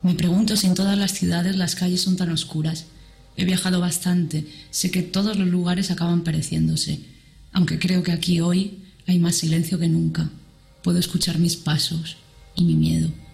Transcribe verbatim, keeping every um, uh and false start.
Me pregunto si en todas las ciudades las calles son tan oscuras. He viajado bastante, sé que todos los lugares acaban pareciéndose, aunque creo que aquí hoy hay más silencio que nunca. Puedo escuchar mis pasos y mi miedo.